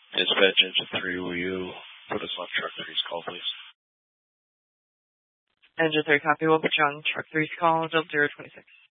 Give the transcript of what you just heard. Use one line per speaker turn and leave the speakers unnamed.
Dispatch Engine 3, will you put us on Truck 3's call, please?
Engine 3 copy. We'll put you on Truck 3's call, 0026.